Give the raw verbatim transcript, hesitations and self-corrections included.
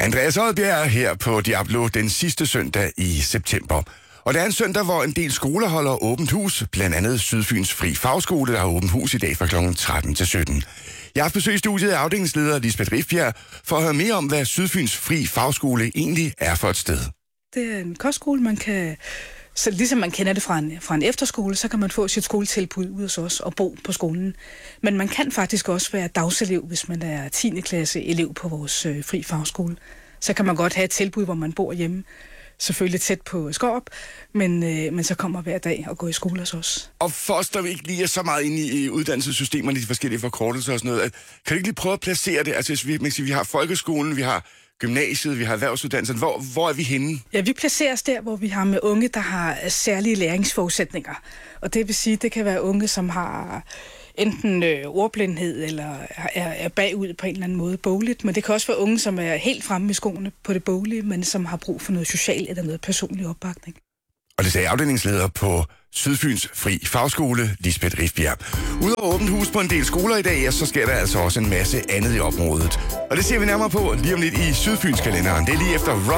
Andreas Oddbjerg er her på Diablo den sidste søndag i september. Og det er en søndag, hvor en del skoler holder åbent hus, blandt andet Sydfyns Fri Fagskole, der har åbent hus i dag fra klokken tretten til sytten. Jeg har besøgt studiet af afdelingsleder Lisbeth Rifbjerg for at høre mere om, hvad Sydfyns Fri Fagskole egentlig er for et sted. Det er en kostskole, man kan... Så ligesom man kender det fra en, fra en efterskole, så kan man få sit skoletilbud ud hos os og bo på skolen. Men man kan faktisk også være dagselev, hvis man er tiende klasse elev på vores øh, fri fagskole. Så kan man godt have et tilbud, hvor man bor hjemme. Selvfølgelig tæt på Skårup, men, øh, men så kommer hver dag og går i skole hos os. Og for os, der ikke lige er så meget inde i, i uddannelsessystemerne, de forskellige forkortelser og sådan noget, kan du ikke lige prøve at placere det? Altså, vi, man siger, vi har folkeskolen, vi har gymnasiet, vi har erhvervsuddannelsen. Hvor, hvor er vi henne? Ja, vi placerer os der, hvor vi har med unge, der har særlige læringsforudsætninger. Og det vil sige, det kan være unge, som har enten øh, ordblindhed eller er, er bagud på en eller anden måde bogligt, men det kan også være unge, som er helt fremme i skoene på det boglige, men som har brug for noget socialt eller noget personlig opbakning. Og det sagde afdelingsleder på Sydfyns Fri Fagskole, Lisbeth Rifbjerg. Udover åbent hus på en del skoler i dag, så sker der altså også en masse andet i området. Og det ser vi nærmere på lige om lidt i Sydfyns kalenderen. Det er lige efter Rob